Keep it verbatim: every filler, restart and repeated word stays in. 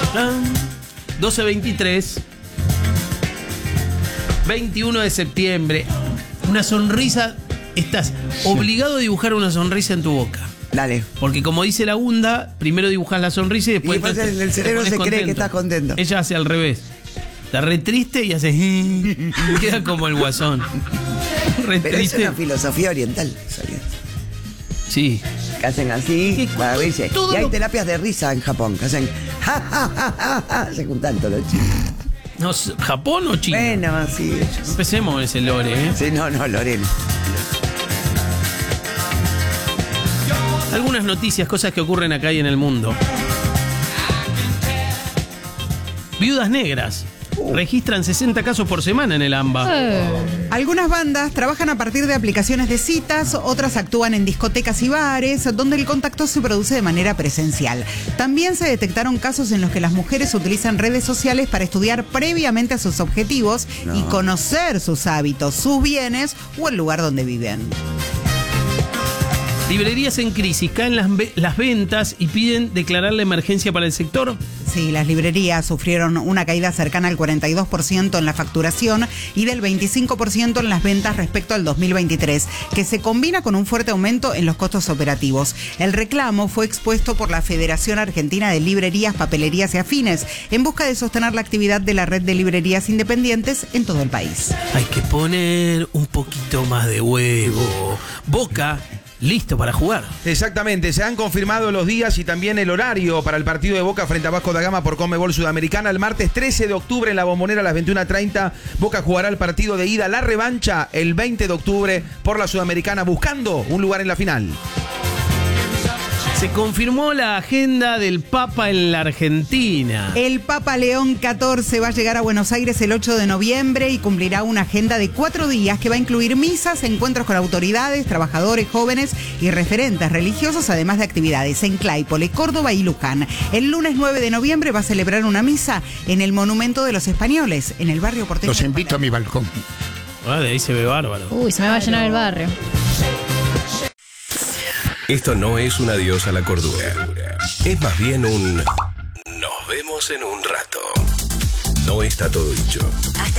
doce veintitrés, veintiuno de septiembre. Una sonrisa. Estás obligado a dibujar una sonrisa en tu boca. Dale. Porque como dice la Gunda, primero dibujas la sonrisa y después... Y después te, el, el cerebro se contento. cree que estás contento. Ella hace al revés. Está re triste y hace... Y queda como el guasón. Re Pero triste. es una filosofía oriental, ¿sabías? Sí. Que hacen así para reírse. Todo Y hay lo... terapias de risa en Japón, que hacen ja, ja, ja, ja, ja. Se juntan todos los chicos. No, ¿Japón o China? Bueno, sí. Empecemos ese lore, ¿eh? Sí, no, no, Lorena. Algunas noticias, cosas que ocurren acá y en el mundo. Viudas negras. Registran sesenta casos por semana en el AMBA. Eh. Algunas bandas trabajan a partir de aplicaciones de citas, otras actúan en discotecas y bares, donde el contacto se produce de manera presencial. También se detectaron casos en los que las mujeres utilizan redes sociales para estudiar previamente sus objetivos No. y conocer sus hábitos, sus bienes o el lugar donde viven. Librerías en crisis, caen las, ve- las ventas y piden declarar la emergencia para el sector. Sí, las librerías sufrieron una caída cercana al cuarenta y dos por ciento en la facturación y del veinticinco por ciento en las ventas respecto al dos mil veintitrés, que se combina con un fuerte aumento en los costos operativos. El reclamo fue expuesto por la Federación Argentina de Librerías, Papelerías y Afines, en busca de sostener la actividad de la red de librerías independientes en todo el país. Hay que poner un poquito más de huevo. Boca, listo para jugar. Exactamente, se han confirmado los días y también el horario para el partido de Boca frente a Vasco da Gama por Conmebol Sudamericana. El martes trece de octubre en la Bombonera a las veintiuna treinta. Boca jugará el partido de ida, la revancha, el veinte de octubre por la Sudamericana, buscando un lugar en la final. Se confirmó la agenda del Papa en la Argentina. El Papa León catorce va a llegar a Buenos Aires el ocho de noviembre y cumplirá una agenda de cuatro días que va a incluir misas, encuentros con autoridades, trabajadores, jóvenes y referentes religiosos, además de actividades en Claypole, Córdoba y Luján. El lunes nueve de noviembre va a celebrar una misa en el Monumento de los Españoles, en el barrio porteño. Los invito a mi balcón. Ah, de ahí se ve bárbaro. Uy, se me va a llenar el barrio. Esto no es un adiós a la cordura. Es más bien un... Nos vemos en un rato. No está todo dicho. Hasta